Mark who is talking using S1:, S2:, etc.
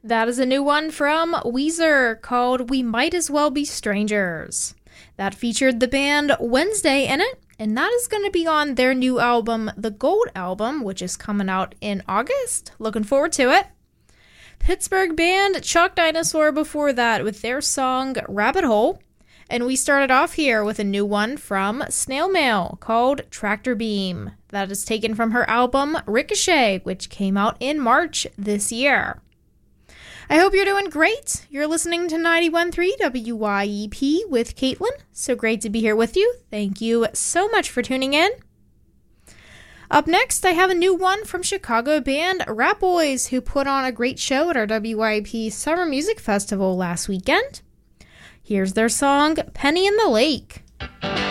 S1: That is a new one from Weezer called We Might As Well Be Strangers. That featured the band Wednesday in it, and that is going to be on their new album, The Gold Album, which is coming out in August. Looking forward to it. Pittsburgh band Chalk Dinosaur before that with their song Rabbit Hole. And we started off here with a new one from Snail Mail called Tractor Beam. That is taken from her album Ricochet, which came out in March this year. I hope you're doing great. You're listening to 91.3 WYEP with Caitlin. So great to be here with you. Thank you so much for tuning in. Up next, I have a new one from Chicago band Rat Boys, who put on a great show at our WYEP Summer Music Festival last weekend. Here's their song, Penny in the Lake.